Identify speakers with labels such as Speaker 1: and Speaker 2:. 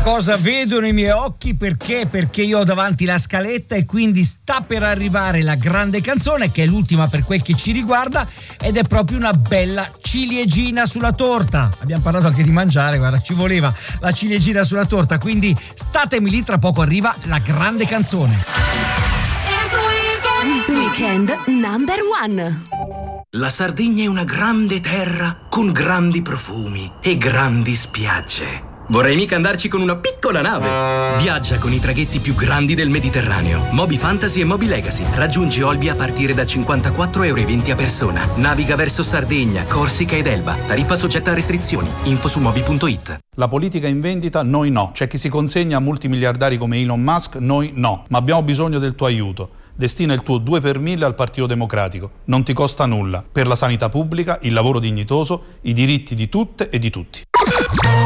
Speaker 1: Cosa vedono i miei occhi? Perché? Perché io ho davanti la scaletta e quindi sta per arrivare la grande canzone, che è l'ultima per quel che ci riguarda, ed è proprio una bella ciliegina sulla torta. Abbiamo parlato anche di mangiare, guarda, ci voleva la ciliegina sulla torta, quindi statemi lì, tra poco arriva la grande canzone.
Speaker 2: Weekend number one.
Speaker 3: La Sardegna è una grande terra con grandi profumi e grandi spiagge. Vorrei mica andarci con una piccola nave. Viaggia con i traghetti più grandi del Mediterraneo. Moby Fantasy e Moby Legacy. Raggiungi Olbia a partire da 54,20 € a persona. Naviga verso Sardegna, Corsica ed Elba. Tariffa soggetta a restrizioni. Info su moby.it.
Speaker 4: La politica in vendita, noi no. C'è chi si consegna a multimiliardari come Elon Musk, noi no. Ma abbiamo bisogno del tuo aiuto. Destina il tuo 2 per 1000 al Partito Democratico. Non ti costa nulla. Per la sanità pubblica, il lavoro dignitoso, i diritti di tutte e di tutti.